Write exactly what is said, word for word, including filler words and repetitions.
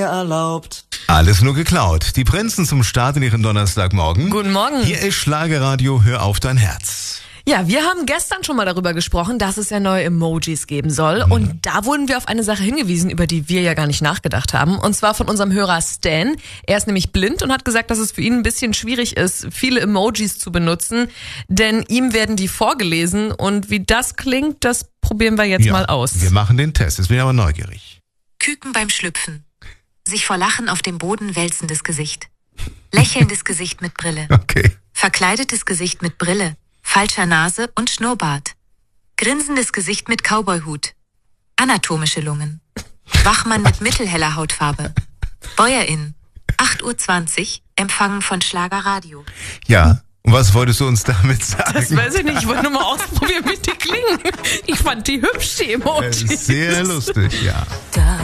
erlaubt. Alles nur geklaut. Die Prinzen zum Start in ihren Donnerstagmorgen. Guten Morgen. Hier ist Schlagerradio, hör auf dein Herz. Ja, wir haben gestern schon mal darüber gesprochen, dass es ja neue Emojis geben soll. Mhm. Und da wurden wir auf eine Sache hingewiesen, über die wir ja gar nicht nachgedacht haben. Und zwar von unserem Hörer Stan. Er ist nämlich blind und hat gesagt, dass es für ihn ein bisschen schwierig ist, viele Emojis zu benutzen. Denn ihm werden die vorgelesen. Und wie das klingt, das probieren wir jetzt ja, mal aus. Wir machen den Test. Jetzt bin ich aber neugierig. Küken beim Schlüpfen. Sich vor Lachen auf dem Boden wälzendes Gesicht. Lächelndes Gesicht mit Brille. Okay. Verkleidetes Gesicht mit Brille. Falscher Nase und Schnurrbart. Grinsendes Gesicht mit Cowboyhut. Anatomische Lungen. Wachmann mit mittelheller Hautfarbe. Bäuerin. acht Uhr zwanzig. Empfangen von Schlagerradio. Ja, und was wolltest du uns damit sagen? Das weiß ich nicht. Ich wollte nur mal ausprobieren, wie die klingen. Ich fand die hübsch, die Emojis. Sehr lustig, ja.